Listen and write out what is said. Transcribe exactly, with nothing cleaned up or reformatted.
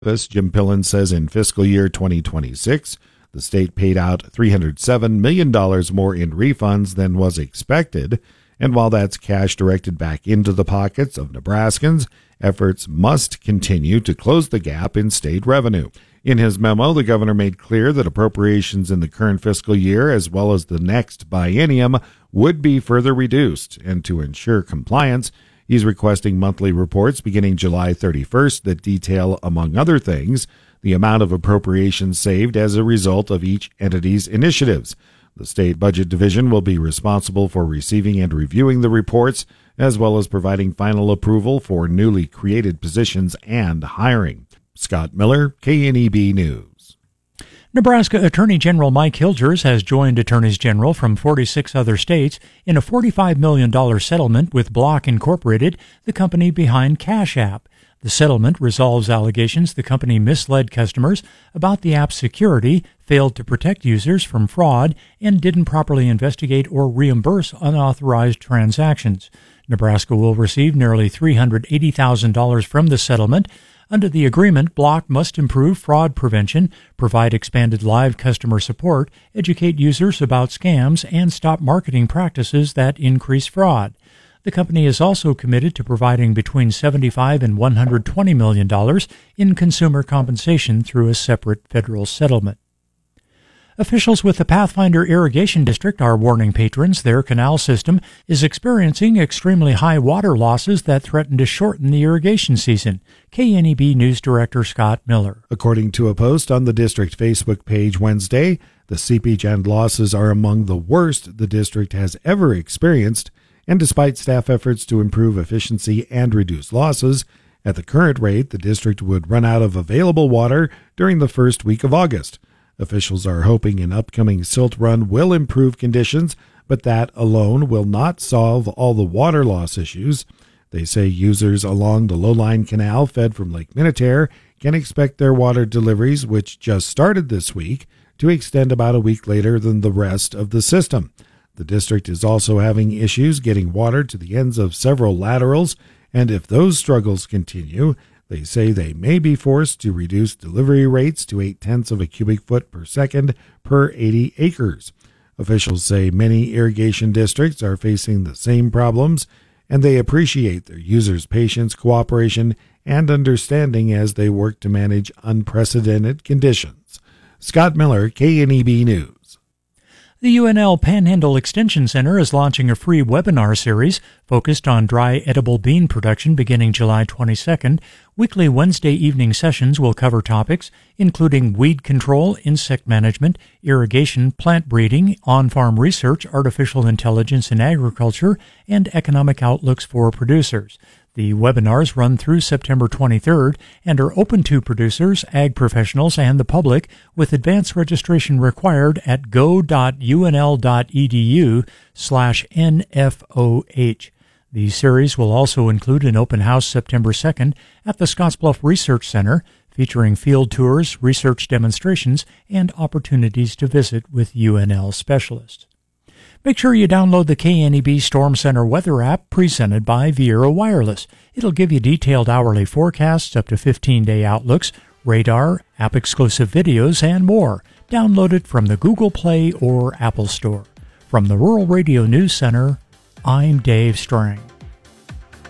Jim Pillen says in fiscal year twenty twenty-six, the state paid out three hundred seven million dollars more in refunds than was expected, and while that's cash directed back into the pockets of Nebraskans, efforts must continue to close the gap in state revenue. In his memo, the governor made clear that appropriations in the current fiscal year, as well as the next biennium, would be further reduced, and to ensure compliance, he's requesting monthly reports beginning July thirty-first that detail, among other things, the amount of appropriations saved as a result of each entity's initiatives. The State Budget Division will be responsible for receiving and reviewing the reports, as well as providing final approval for newly created positions and hiring. Scott Miller, K N E B News. Nebraska Attorney General Mike Hilgers has joined attorneys general from forty-six other states in a forty-five million dollars settlement with Block Incorporated, the company behind Cash App. The settlement resolves allegations the company misled customers about the app's security, failed to protect users from fraud, and didn't properly investigate or reimburse unauthorized transactions. Nebraska will receive nearly three hundred eighty thousand dollars from the settlement. Under the agreement, Block must improve fraud prevention, provide expanded live customer support, educate users about scams, and stop marketing practices that increase fraud. The company is also committed to providing between seventy-five and one hundred twenty million dollars in consumer compensation through a separate federal settlement. Officials with the Pathfinder Irrigation District are warning patrons their canal system is experiencing extremely high water losses that threaten to shorten the irrigation season. K N E B News Director Scott Miller. According to a post on the district Facebook page Wednesday, the seepage and losses are among the worst the district has ever experienced, and despite staff efforts to improve efficiency and reduce losses, at the current rate, the district would run out of available water during the first week of August. Officials are hoping an upcoming silt run will improve conditions, but that alone will not solve all the water loss issues. They say users along the Lowline Canal fed from Lake Minnetonka can expect their water deliveries, which just started this week, to extend about a week later than the rest of the system. The district is also having issues getting water to the ends of several laterals, and if those struggles continue, they say they may be forced to reduce delivery rates to eight-tenths of a cubic foot per second per eighty acres. Officials say many irrigation districts are facing the same problems, and they appreciate their users' patience, cooperation, and understanding as they work to manage unprecedented conditions. Scott Miller, K N E B News. The U N L Panhandle Extension Center is launching a free webinar series focused on dry edible bean production beginning July twenty-second. Weekly Wednesday evening sessions will cover topics including weed control, insect management, irrigation, plant breeding, on-farm research, artificial intelligence in agriculture, and economic outlooks for producers. The webinars run through September twenty-third and are open to producers, ag professionals, and the public, with advance registration required at go.unl.edu slash NFOH. The series will also include an open house September second at the Scottsbluff Research Center, featuring field tours, research demonstrations, and opportunities to visit with U N L specialists. Make sure you download the K N E B Storm Center weather app presented by Viera Wireless. It'll give you detailed hourly forecasts, up to fifteen-day outlooks, radar, app-exclusive videos, and more. Download it from the Google Play or Apple Store. From the Rural Radio News Center, I'm Dave Strang.